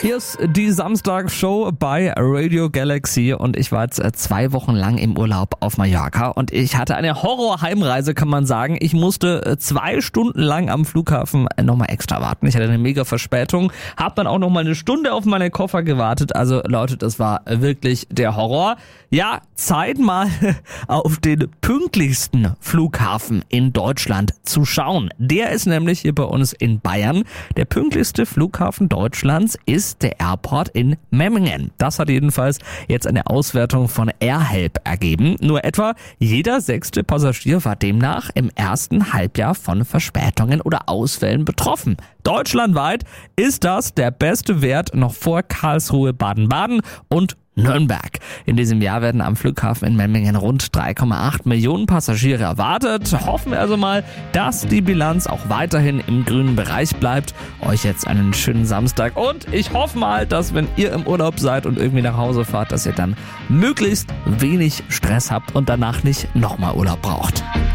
Hier ist die Samstagsshow bei Radio Galaxy und ich war jetzt 2 Wochen lang im Urlaub auf Mallorca und ich hatte eine Horror-Heimreise, kann man sagen. Ich musste 2 Stunden lang am Flughafen nochmal extra warten. Ich hatte eine mega Verspätung, habe dann auch nochmal 1 Stunde auf meine Koffer gewartet. Also Leute, das war wirklich der Horror. Ja, Zeit mal auf den pünktlichsten Flughafen in Deutschland zu schauen. Der ist nämlich hier bei uns in Bayern. Der pünktlichste Flughafen Deutschlands ist der Airport in Memmingen. Das hat jedenfalls jetzt eine Auswertung von AirHelp ergeben. Nur etwa jeder 6. Passagier war demnach im ersten Halbjahr von Verspätungen oder Ausfällen betroffen. Deutschlandweit ist das der beste Wert noch vor Karlsruhe, Baden-Baden und Nürnberg. In diesem Jahr werden am Flughafen in Memmingen rund 3,8 Millionen Passagiere erwartet. Hoffen wir also mal, dass die Bilanz auch weiterhin im grünen Bereich bleibt. Euch jetzt einen schönen Samstag und ich hoffe mal, dass wenn ihr im Urlaub seid und irgendwie nach Hause fahrt, dass ihr dann möglichst wenig Stress habt und danach nicht nochmal Urlaub braucht.